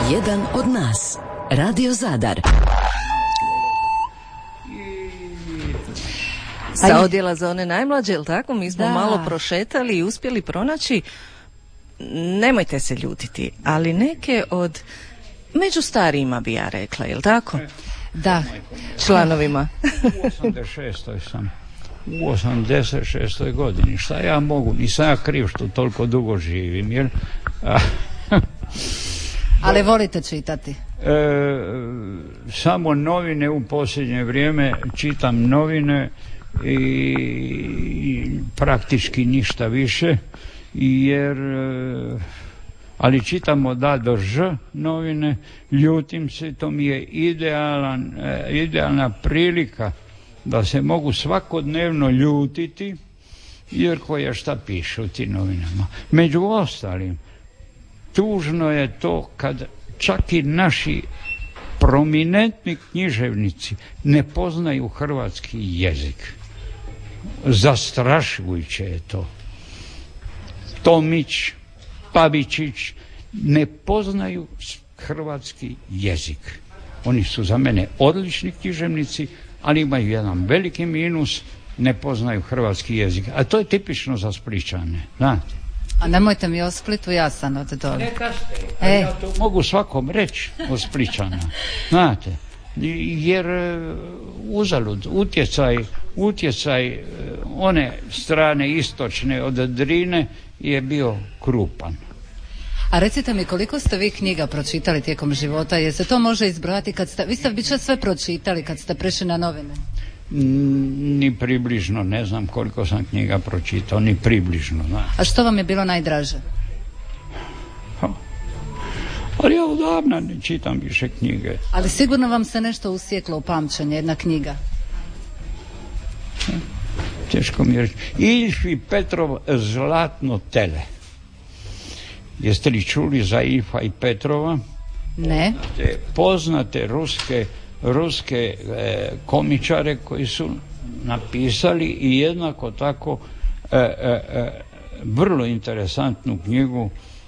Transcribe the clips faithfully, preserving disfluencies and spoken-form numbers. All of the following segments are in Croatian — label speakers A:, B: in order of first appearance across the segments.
A: Jedan od nas. Radio Zadar. Sa odjela za one najmlađe, jel tako? Mi smo da. malo prošetali i uspjeli pronaći, nemojte se ljutiti, ali neke od među starijima bi ja rekla, jel tako?
B: Da.
A: Članovima.
C: U osamdeset šestoj sam. U osamdeset šestoj godini. Šta ja mogu? Nisam ja kriv što toliko dugo živim, jer...
B: Ali volite čitati?
C: E, samo novine u posljednje vrijeme, čitam novine i, i praktički ništa više, jer ali čitamo da do ž novine, ljutim se, to mi je idealan, idealna prilika da se mogu svakodnevno ljutiti, jer koje šta piše u tim novinama. Među ostalim, tužno je to kad čak i naši prominentni književnici ne poznaju hrvatski jezik. Zastrašujuće je to. Tomić, Pavičić ne poznaju hrvatski jezik. Oni su za mene odlični književnici, ali imaju jedan veliki minus, ne poznaju hrvatski jezik. A to je tipično za Splićane, znate.
B: A nemojte mi o Splitu, ja sam od dole.
C: Neka ste, e. ja to mogu svakom reći o Splićana, znate. Jer uzalud, utjecaj, utjecaj one strane istočne od Drine je bio krupan.
B: A recite mi, koliko ste vi knjiga pročitali tijekom života? Jer se to može izbrojati kad ste, vi ste biće sve pročitali kad ste prešli na novine?
C: Ni približno, ne znam koliko sam knjiga pročitao, ni približno. Znači.
B: A što vam je bilo najdraže?
C: Ha. Ali ja odavna ne čitam više knjige.
B: Ali sigurno vam se nešto usjeklo u pamćenje, jedna knjiga.
C: Teško mi je reći. Iljf i Petrov Zlatno tele. Jeste li čuli za Iljfa i Petrova?
B: Ne.
C: Te poznate ruske ruske e, komičare koji su napisali i jednako tako e, e, e, vrlo interesantnu knjigu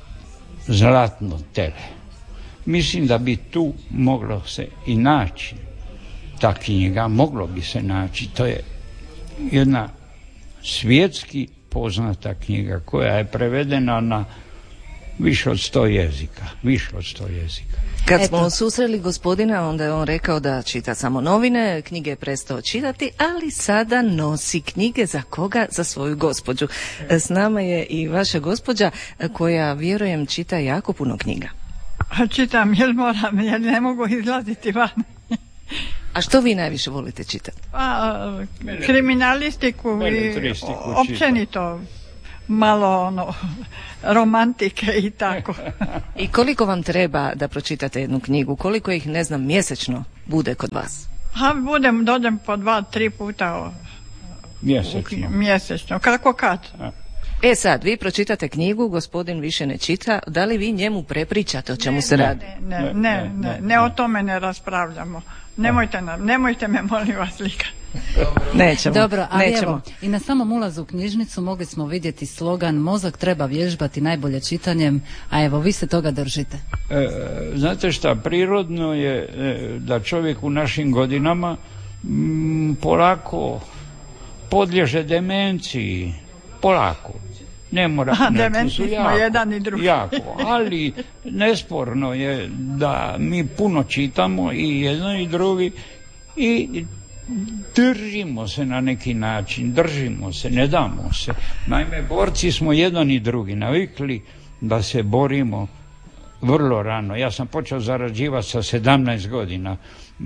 C: Zlatno tele. Mislim da bi tu moglo se i naći ta knjiga, moglo bi se naći. To je jedna svjetski poznata knjiga koja je prevedena na više od sto jezika, više od sto jezika.
A: Kad Eto. smo susreli gospodina, onda je on rekao da čita samo novine, knjige je prestao čitati, ali sada nosi knjige. Za koga? Za svoju gospođu. S nama je i vaša gospođa koja, vjerujem, čita jako puno knjiga.
D: Čitam jer moram, jer ne mogu izlaziti van.
A: A što vi najviše volite čitati?
D: Pa, kriminalistiku i općenito. Malo ono romantike i tako.
A: I koliko vam treba da pročitate jednu knjigu? Koliko ih, ne znam, mjesečno bude kod vas?
D: Ha, budem, dođem po dva, tri puta o,
C: mjesečno.
D: mjesečno, kako kad. A.
A: E sad, vi pročitate knjigu, gospodin više ne čita, da li vi njemu prepričate o čemu
D: ne,
A: se
D: ne,
A: radi?
D: Ne, ne, ne, ne, ne, ne, o tome ne raspravljamo. Nemojte, nemojte me, molim vas, slika.
A: Nećemo.
B: Dobro, ali
A: nećemo.
B: Evo, i na samom ulazu u knjižnicu mogli smo vidjeti slogan mozak treba vježbati najbolje čitanjem, a evo, vi se toga držite.
C: E, znate šta, prirodno je e, da čovjek u našim godinama m, polako podliježe demenciji, polako. Ne mora,
D: a, dementni smo jedan i drugi.
C: Jako, ali nesporno je da mi puno čitamo i jedno i drugi i držimo se na neki način, držimo se, ne damo se. Naime, borci smo jedan i drugi, navikli da se borimo vrlo rano. Ja sam počeo zarađivati sa sedamnaest godina.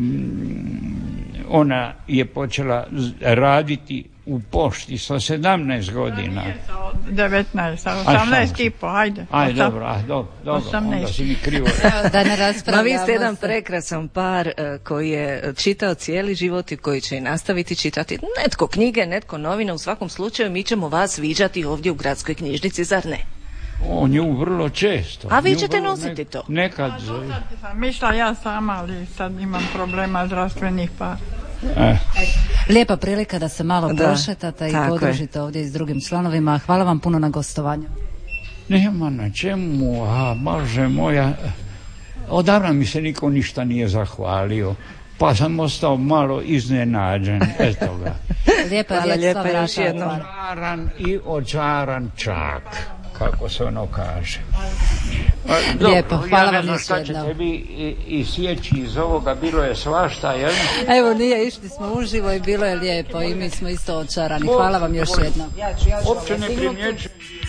C: Ona je počela raditi u pošti sa sedamnaest godina.
D: devetnaest, osamnaest i po, ajde.
C: Ajde, dobro, a, dobro, dobro, onda si mi krivo.
B: Da ne raspravljamo.
A: Ma vi ste jedan prekrasan par uh, koji je čitao cijeli život i koji će i nastaviti čitati. Netko knjige, netko novine, u svakom slučaju mi ćemo vas viđati ovdje u gradskoj knjižnici, zar ne?
C: O, nju vrlo često.
A: A vi ćete nositi to?
C: Nekad.
D: Sam mišla ja sama, ali sad imam problema zdravstvenih, pa...
C: Eh.
B: Lijepa prilika da se malo
A: da,
B: prošetate i podružite je. Ovdje s drugim članovima. Hvala vam puno na gostovanju.
C: Nema na čemu, a Bože moja, Odavno mi se niko ništa nije zahvalio, pa sam ostao malo iznenađen, eto ga.
B: Lijepa
A: Hvala
B: riječ,
A: lijepa
B: sva
A: još
B: vrata
A: jednom.
B: otvara.
C: Očaran i očaran čak, kako se ono kaže. A,
B: Lijepo,
C: dobro,
B: hvala
C: ja ne
B: vam
C: znam
B: još
C: šta
B: jednom.
C: ćete vi i, i sjeći iz ovoga, bilo je svašta, jel?
B: Evo nije, išli smo uživo i bilo je lijepo i mi smo isto očarani. Hvala vam još jednom.
C: Uopće ne primjećujem.